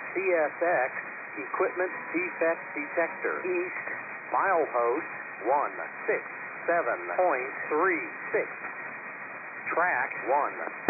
CSX Equipment Defect Detector. East, milepost 167.36. Track 1.